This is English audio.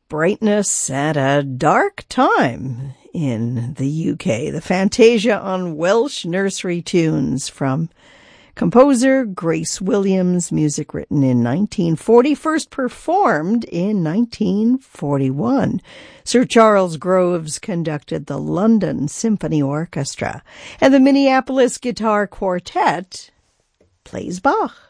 brightness at a dark time in the UK. The Fantasia on Welsh Nursery Tunes from composer Grace Williams, music written in 1940, first performed in 1941. Sir Charles Groves conducted the London Symphony Orchestra, and the Minneapolis Guitar Quartet plays Bach.